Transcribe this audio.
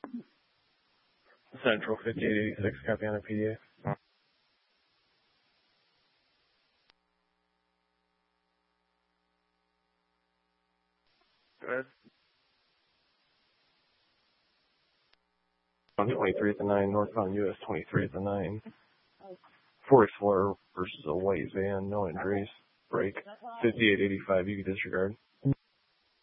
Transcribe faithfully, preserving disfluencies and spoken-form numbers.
Central fifty-eight eighty-six, copy on a P D A. Good. On twenty-three at the nine, northbound U S twenty-three at the nine. Ford Explorer versus a white van, no injuries. Break. fifty-eight eighty-five, you can disregard.